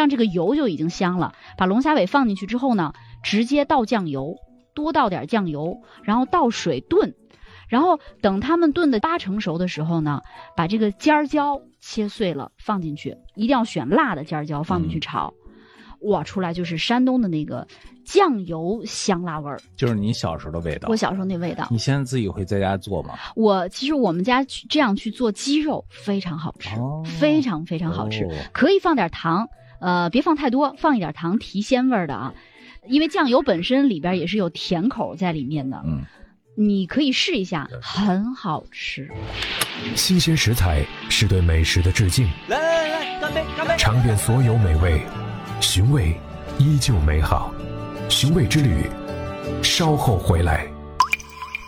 上这个油就已经香了。把龙虾尾放进去之后呢，直接倒酱油，多倒点酱油，然后倒水炖。然后等它们炖的80%熟的时候呢，把这个尖椒切碎了放进去，一定要选辣的尖椒放进去炒。哇，出来就是山东的那个酱油香辣味儿， 就是你小时候的味道。 我小时候那味道。 你现在自己会在家做吗？ 其实我们家这样去做鸡肉非常好吃，非常非常好吃。可以放点糖，别放太多，放一点糖提鲜味儿的啊。因为酱油本身里边也是有甜口在里面的。你可以试一下，很好吃。 新鲜食材是对美食的致敬。 来，干杯，干杯！ 尝遍所有美味，寻味依旧美好。寻味之旅，稍后回来。